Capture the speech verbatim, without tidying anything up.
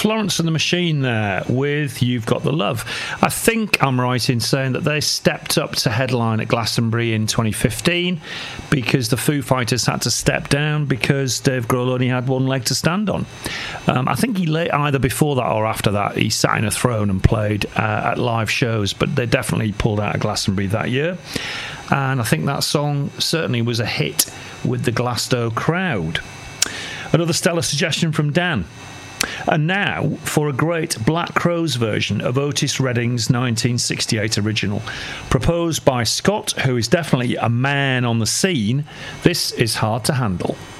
Florence and the Machine there with You've Got the Love. I think I'm right in saying that they stepped up to headline at Glastonbury in twenty fifteen because the Foo Fighters had to step down because Dave Grohl only had one leg to stand on. Um, I think he lay, either before that or after that, he sat in a throne and played uh, at live shows, but they definitely pulled out of Glastonbury that year. And I think that song certainly was a hit with the Glasgow crowd. Another stellar suggestion from Dan. And now for a great Black Crowes version of Otis Redding's nineteen sixty-eight original. Proposed by Scott, who is definitely a man on the scene, this is Hard to Handle.